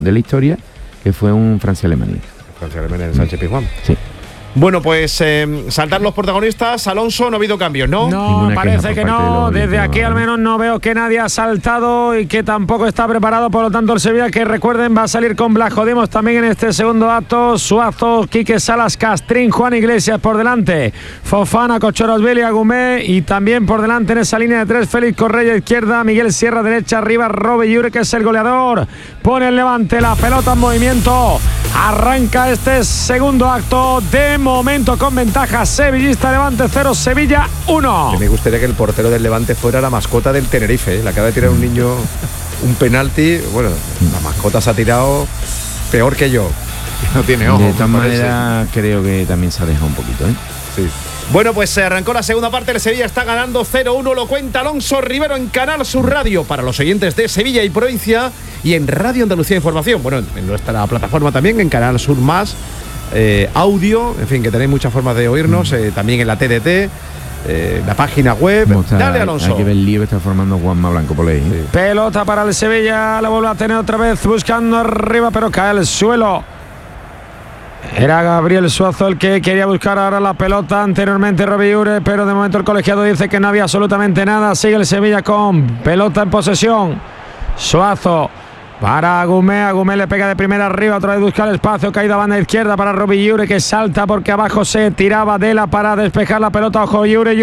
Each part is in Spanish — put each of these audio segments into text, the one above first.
de la historia, que fue un Francia-Alemania. Francia-Alemania en Sánchez Pizjuán. Sí. Bueno, pues saltar los protagonistas. Alonso, no ha habido cambios, ¿no? No, parece que no. Desde aquí al menos no veo que nadie ha saltado y que tampoco está preparado. Por lo tanto, el Sevilla, que recuerden, va a salir con Blajodimos también en este segundo acto. Suazo, Quique Salas, Castrín, Juan Iglesias por delante. Fofana, Cochorosvili, Agumé, y también por delante en esa línea de tres, Félix Correia izquierda, Miguel Sierra derecha, arriba Robe Llure, que es el goleador. Pone el Levante la pelota en movimiento. Arranca este segundo acto, de momento con ventaja sevillista. Levante 0, Sevilla 1. Me gustaría que el portero del Levante fuera la mascota del Tenerife, ¿eh? Le acaba de tirar un niño un penalti. Bueno, la mascota se ha tirado peor que yo. No tiene ojos. De todas maneras, creo que también se ha dejado un poquito, ¿eh? Sí. Bueno, pues se arrancó la segunda parte. El Sevilla está ganando 0-1. Lo cuenta Alonso Rivero en Canal Sur Radio para los oyentes de Sevilla y provincia, y en Radio Andalucía Información. Bueno, en nuestra plataforma también, en Canal Sur Más, audio, en fin, que tenéis muchas formas de oírnos, también en la TDT, la página web. Dale, Alonso. Hay que ver el lío que está formando Juanma Blanco por ahí. Sí. Pelota para el Sevilla, la vuelve a tener otra vez buscando arriba, pero cae al suelo. Era Gabriel Suazo el que quería buscar ahora la pelota, anteriormente Robe Llure, pero de momento el colegiado dice que no había absolutamente nada. Sigue el Sevilla con pelota en posesión. Suazo para Agumé, Agumé le pega de primera arriba, otra vez busca el espacio, caída a banda izquierda para Robe Llure, que salta porque abajo se tiraba Dela para despejar la pelota. Ojo, Llure,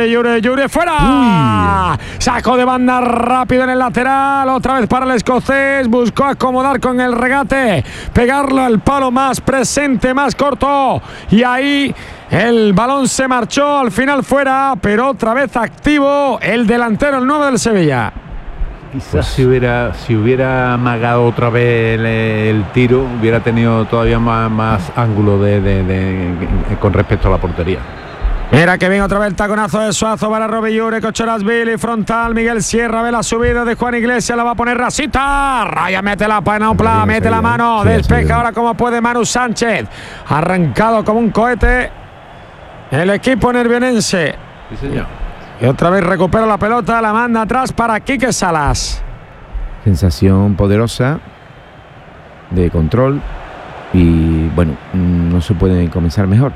fuera. Uy. Saco de banda rápido en el lateral, otra vez para el escocés, buscó acomodar con el regate, pegarlo al palo más presente, más corto, y ahí el balón se marchó, al final fuera, pero otra vez activo el delantero, el 9 del Sevilla. Quizás si hubiera amagado otra vez el tiro, hubiera tenido todavía más ángulo con respecto a la portería. Mira que bien otra vez el taconazo de Suazo para Robe Llure, Cochorasvili, frontal, Miguel Sierra, ve la subida de Juan Iglesias, la va a poner Rasita, Raya mete la panopla, mete la mano, despeja ahora como puede Manu Sánchez, arrancado como un cohete el equipo nervionense. Sí, señor. Y otra vez recupera la pelota, la manda atrás para Quique Salas. Sensación poderosa de control y bueno, no se puede comenzar mejor.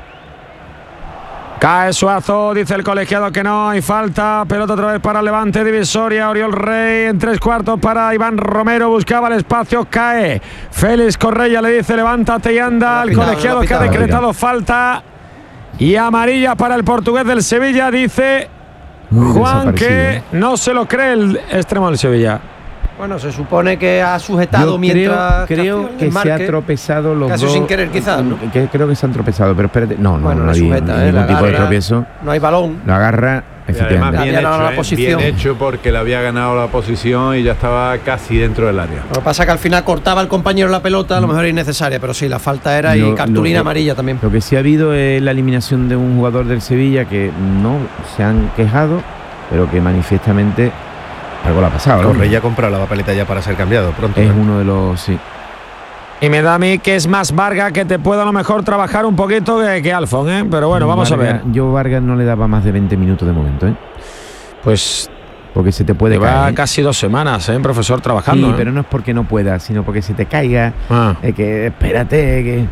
Cae Suazo, dice el colegiado que no hay falta. Pelota otra vez para Levante, divisoria, Oriol Rey en 3/4 para Iván Romero, buscaba el espacio, cae Félix Correia, le dice levántate y anda. El colegiado que ha decretado falta y amarilla para el portugués del Sevilla, dice Juan que no se lo cree el extremo del Sevilla. Bueno, se supone que ha sujetado mientras creo que se ha tropezado los casi dos. sin querer, quizás, ¿no? Creo que se han tropezado, pero espérate. No hay ningún tipo de tropiezo. No hay balón. Lo agarra, efectivamente. Bien hecho, bien hecho, porque le había ganado la posición y ya estaba casi dentro del área. Lo que pasa es que al final cortaba el compañero la pelota, a lo mejor era innecesaria, pero sí, la falta era y cartulina amarilla también. Lo que sí ha habido es la eliminación de un jugador del Sevilla que no se han quejado, pero que manifiestamente algo le ha pasado. Correia ha comprado la papeleta ya para ser cambiado pronto. Es uno de los, sí. Y me da a mí que es más Vargas, que te puede a lo mejor trabajar un poquito que Alfon, ¿eh? Pero bueno, vamos a ver. Yo Vargas no le daba más de 20 minutos de momento, ¿eh? Pues porque se te puede lleva caer. Casi 2 semanas, profesor, trabajando. Sí, pero no es porque no pueda, sino porque se te caiga. Que espérate, que...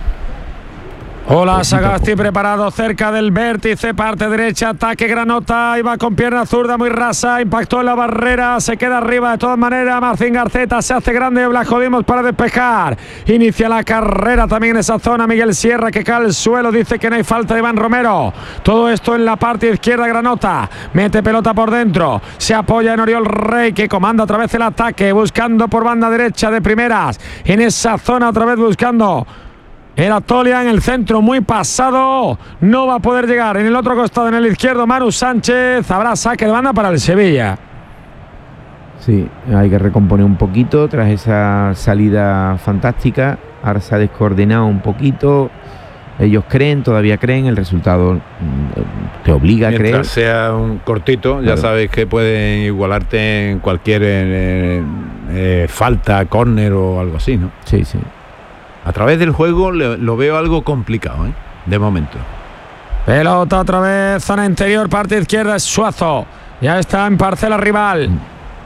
Hola, Sagasti preparado cerca del vértice, parte derecha, ataque Granota, iba con pierna zurda muy rasa, impactó en la barrera, se queda arriba de todas maneras, Marcín Garceta se hace grande, Blajodimos para despejar, inicia la carrera también en esa zona, Miguel Sierra que cae al suelo, dice que no hay falta de Iván Romero, todo esto en la parte izquierda, Granota, mete pelota por dentro, se apoya en Oriol Rey que comanda otra vez el ataque, buscando por banda derecha de primeras, en esa zona otra vez buscando Era Tolia en el centro, muy pasado, no va a poder llegar. En el otro costado, en el izquierdo, Manu Sánchez, habrá saque de banda para el Sevilla. Sí, hay que recomponer un poquito tras esa salida fantástica. Ahora se ha descoordinado un poquito. Ellos todavía creen, el resultado te obliga a creer. Mientras sea un cortito, claro. Ya sabes que pueden igualarte en cualquier falta, córner o algo así, ¿no? Sí, sí. A través del juego lo veo algo complicado, de momento. Pelota otra vez, zona interior, parte izquierda, es Suazo. Ya está en parcela rival.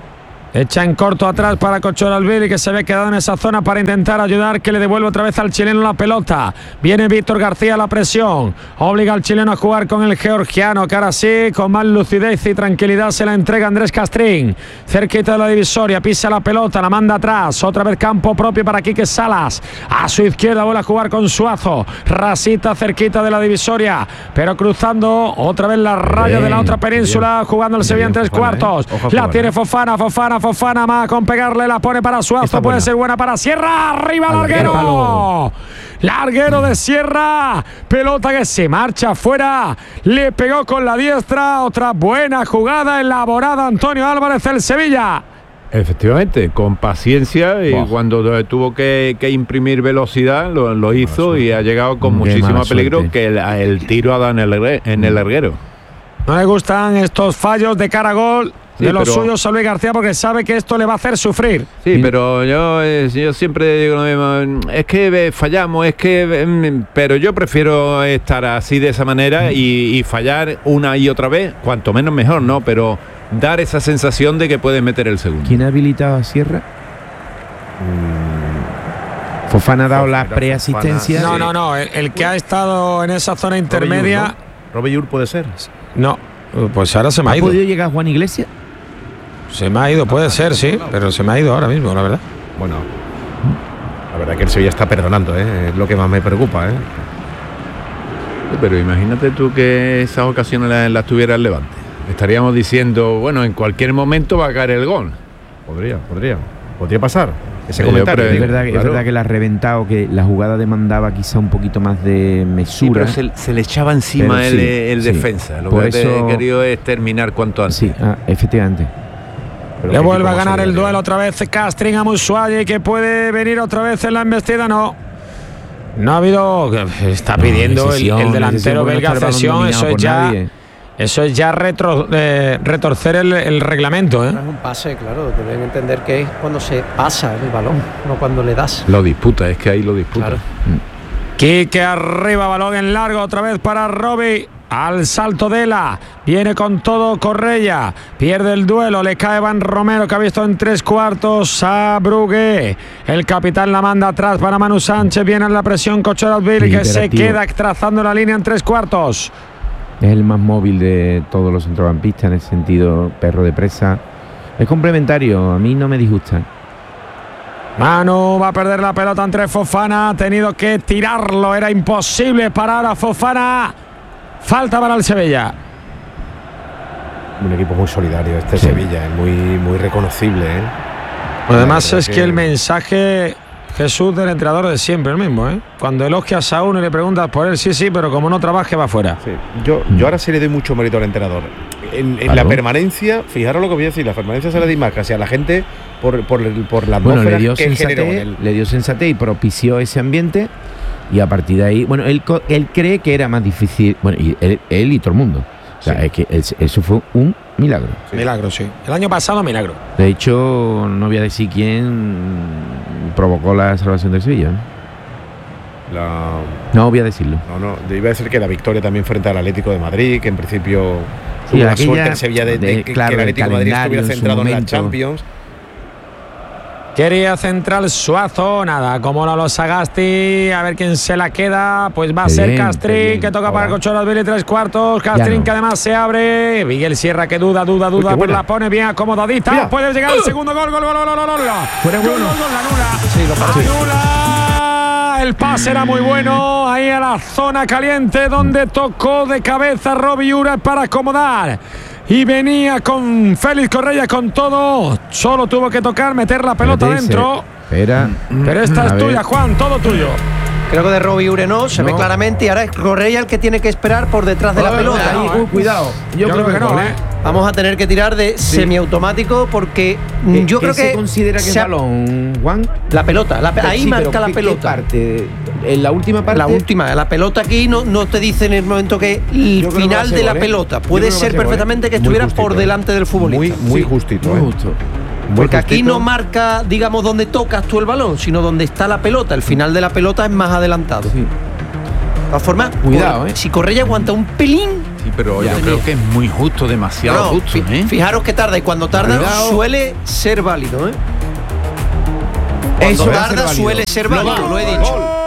Echa en corto atrás para Cochoralvili, que se había quedado en esa zona para intentar ayudar, que le devuelve otra vez al chileno la pelota. Viene Víctor García a la presión. Obliga al chileno a jugar con el georgiano, que ahora sí, con más lucidez y tranquilidad se la entrega Andrés Castrín. Cerquita de la divisoria, pisa la pelota, la manda atrás. Otra vez campo propio para Quique Salas. A su izquierda vuelve a jugar con Suazo. Rasita cerquita de la divisoria, pero cruzando otra vez la raya de la otra península, jugando el Sevilla en 3/4. La tiene Fofana más con pegarle, la pone para Suazo, puede ser buena para Sierra, arriba Larguero. Larguero de Sierra, pelota que se marcha afuera, le pegó con la diestra, otra buena jugada elaborada Antonio Álvarez del Sevilla. Efectivamente, con paciencia y cuando tuvo que imprimir velocidad lo hizo y ha llegado con muchísimo peligro, que el tiro ha dado en el larguero. No le gustan estos fallos de cara a gol de los suyos a Luis García, porque sabe que esto le va a hacer sufrir. Sí, pero yo siempre digo lo mismo, es que fallamos, pero yo prefiero estar así de esa manera y fallar una y otra vez, cuanto menos mejor, ¿no? Pero dar esa sensación de que puede meter el segundo. ¿Quién ha habilitado a Sierra? Fofana ha dado la preasistencia. No, el que ha estado en esa zona intermedia. Robillur puede ser. No, pues ahora se me ha ido. ¿Ha podido llegar Juan Iglesias? Se me ha ido, puede ser, sí, pero se me ha ido ahora mismo, la verdad. Bueno, la verdad que el Sevilla está perdonando, es lo que más me preocupa. Pero imagínate tú que esas ocasiones las tuviera el Levante. Estaríamos diciendo, bueno, en cualquier momento va a caer el gol. Podría pasar. Ese comentario. Es verdad que la ha reventado, que la jugada demandaba quizá un poquito más de mesura. Sí, pero se le echaba encima el defensa. Lo que he querido es terminar cuanto antes. Sí, efectivamente. Pero le vuelve a ganar el duelo otra vez Castrín a Musuayi, que puede venir otra vez en la embestida. No ha habido. Está pidiendo el delantero belga cesión. Eso es ya retorcer el reglamento. No es un pase, claro. Deben entender que es cuando se pasa el balón, no cuando le das. Lo disputa, es que ahí lo disputa. Claro. Quique arriba, balón en largo otra vez para Robbie. Al salto de viene con todo Correia, pierde el duelo, le cae Van Romero, que ha visto en 3/4 a Brugué. El capitán la manda atrás para Manu Sánchez, viene en la presión Cochoralvili, que se queda trazando la línea en 3/4. Es el más móvil de todos los centrocampistas, en ese sentido, perro de presa. Es complementario, a mí no me disgusta. Manu va a perder la pelota entre Fofana, ha tenido que tirarlo, era imposible parar a Fofana. Falta para el Sevilla. Un equipo muy solidario Sevilla, es muy reconocible. Además es que el mensaje, Jesús, del entrenador de siempre, el mismo. Cuando elogias a uno y le preguntas por él, sí, pero como no trabaje va fuera. Sí. Yo ahora sí le doy mucho mérito al entrenador. En la permanencia, fijaros lo que voy a decir, la permanencia se le da más casi a la gente por la atmósfera que generó con él. Le dio sensatez y propició ese ambiente. Y a partir de ahí, bueno, él cree que era más difícil, bueno, y él y todo el mundo. O sea, es que eso fue un milagro. Sí. Milagro, sí. El año pasado, milagro. De hecho, no voy a decir quién provocó la salvación del Sevilla. No voy a decirlo. No, iba a decir que la victoria también frente al Atlético de Madrid, que en principio tuvo la suerte en Sevilla de que el Atlético de Madrid estuviera centrado en la Champions. Quería central Suazo, nada, como lo Sagasti, a ver quién se la queda, pues va a ser Castrín, que toca para Cochoralvili 3/4, Castrín que además se abre, Miguel Sierra que duda, pero la pone bien acomodadita. Mira. Puede llegar el segundo gol. Fuera bueno. Anula. El pase era muy bueno, ahí a la zona caliente donde tocó de cabeza Robbie Ura para acomodar. Y venía con Félix Correia con todo. Solo tuvo que tocar, meter la pelota dentro. Pero esta es tuya, Juan, todo tuyo. Creo que de Robbie Ure se ve claramente. Y ahora es Correia el que tiene que esperar por detrás de la pelota. Cuidado. Yo creo que no. Vamos a tener que tirar de semiautomático porque yo creo que se considera que es balón, Juan. La pelota, ahí marca la pelota. Parte? ¿En la última parte? La pelota aquí no te dice en el momento que el final de la pelota. Puede ser perfectamente que estuviera por delante del futbolista. Muy justito. Muy justo. Porque aquí no marca, digamos, dónde tocas tú el balón, sino dónde está la pelota. El final de la pelota es más adelantado. Sí. todas formas, Cuidado, si Correa aguanta un pelín. Sí, pero yo creo que es muy justo, demasiado justo. Fijaros que tarda y cuando tarda suele ser válido. Cuando tarda suele ser válido, lo he dicho.